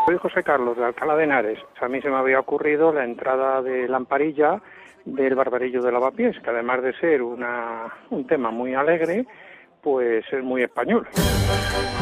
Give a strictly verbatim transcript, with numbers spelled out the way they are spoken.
Soy José Carlos de Alcalá de Henares. A mí se me había ocurrido la entrada de Lamparilla del Barbarillo de Lavapiés, que además de ser una, un tema muy alegre, pues es muy español.